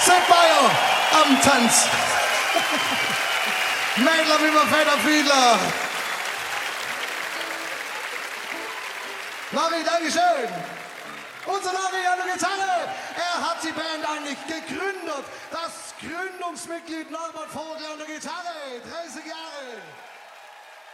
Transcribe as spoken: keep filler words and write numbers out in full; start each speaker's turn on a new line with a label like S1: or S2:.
S1: Sepp Bayer am Tanz. Mädler wie man Väter Fiedler. Larry, Dankeschön. Unser Larry an der Gitarre. Er hat die Band eigentlich gegründet. Das Gründungsmitglied Norbert Vogel an der Gitarre. dreißig Jahre.